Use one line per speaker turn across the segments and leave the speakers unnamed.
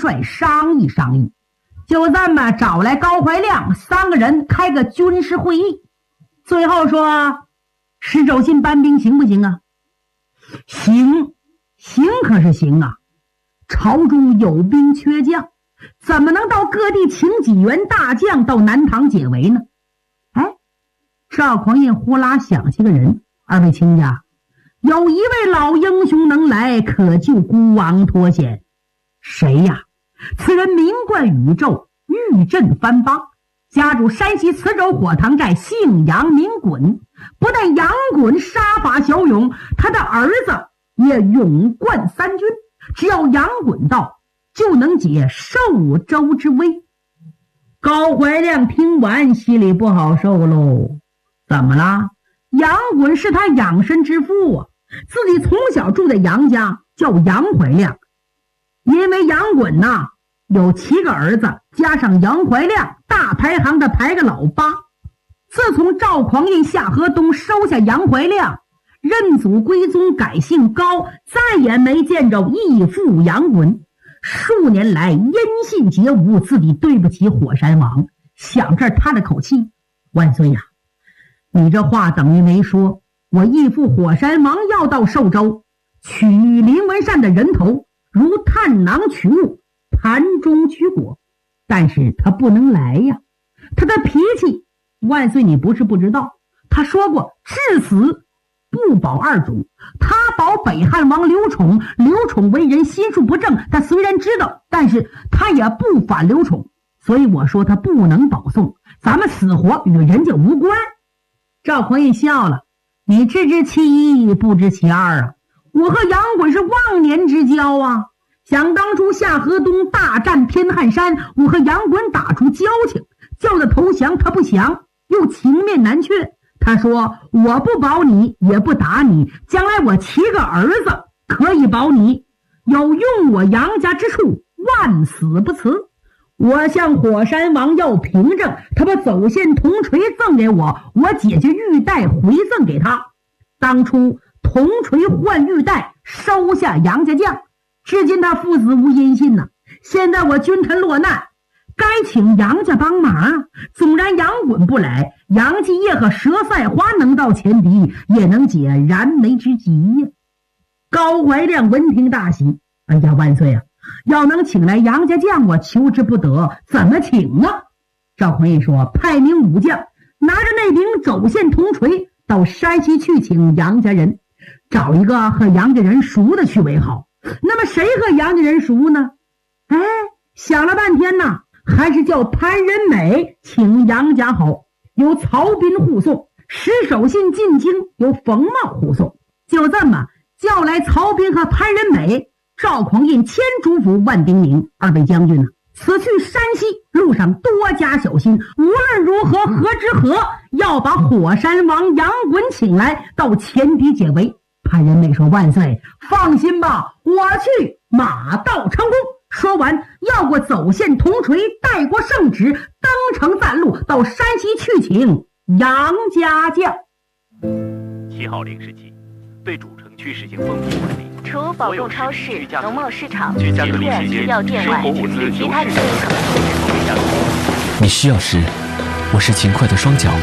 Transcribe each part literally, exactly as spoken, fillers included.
帅商议商议，就这么找来高怀亮，三个人开个军事会议。最后说，石守信搬兵行不行啊？行，行可是行啊，朝中有兵缺将，怎么能到各地请几员大将到南唐解围呢？哎，赵匡胤呼啦想起个人，二位卿家，有一位老英雄能来，可救孤王脱险。谁呀？此人名冠宇宙，御阵藩邦，家住山西磁州火塘寨，姓杨名衮。不但杨衮杀伐骁勇，他的儿子也勇冠三军，只要杨衮到，就能解寿州之危。高怀亮听完心里不好受喽。怎么了？杨衮是他养身之父啊，自己从小住在杨家，叫杨怀亮。因为杨衮呐、啊、有七个儿子，加上杨怀亮，大排行的排个老八。自从赵匡胤下河东收下杨怀亮，认祖归宗改姓高，再也没见着义父杨衮。数年来音信皆无，自己对不起火山王。想这儿叹了口气，万岁呀，你这话等于没说。我义父火山王要到寿州取林文善的人头，如探囊取物，盘中取果，但是他不能来呀。他的脾气万岁你不是不知道，他说过至死不保二主，他保北汉王刘宠。刘宠为人心术不正，他虽然知道，但是他也不反刘宠，所以我说他不能保送，咱们死活与人家无关。赵匡胤笑了，你只知其一不知其二啊，我和杨衮是忘年之交啊。想当初下河东大战天汉山，我和杨衮打出交情，叫他投降他不降，又情面难却。他说我不保你也不打你，将来我七个儿子可以保你，有用我杨家之处，万死不辞。我向火山王要凭证，他把走线铜锤赠给我，我解决玉带回赠给他。当初铜锤换玉带，收下杨家将，至今他父子无音信呐、啊。现在我君臣落难，该请杨家帮忙。纵然杨衮不来，杨继业和佘赛花能到前敌，也能解燃眉之急呀。高怀亮闻听大喜，哎呀，万岁啊！要能请来杨家将，我求之不得，怎么请啊？赵匡胤说，派名武将拿着那柄走线铜锤到山西去请杨家人，找一个和杨家人熟的去为好。那么谁和杨家人熟呢？哎，想了半天呢，还是叫潘仁美请杨家好，由曹彬护送，石守信进京由冯茂护送。就这么叫来曹彬和潘仁美，赵匡胤千嘱咐万叮咛，二位将军呢、啊，此去山西路上多加小心，无论如何何之何，要把火山王杨衮请来到前敌解围。潘仁美说，万岁放心吧，我去马到成功。说完要过走线铜锤，带过圣旨，登城赞路，到山西去请杨家将。
七号零时起，对主城区实行封闭管理，
除保供超市、农贸市场、
居家
医院、药店外，其他的
你需要时，我是勤快的双脚。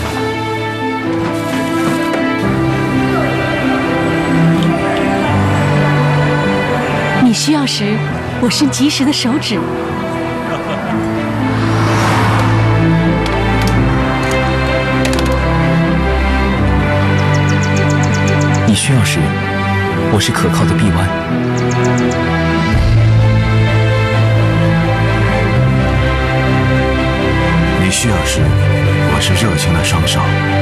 你需要时，我是及时的手指。
你需要时，我是可靠的臂弯。
你需要时，我是热情的双手。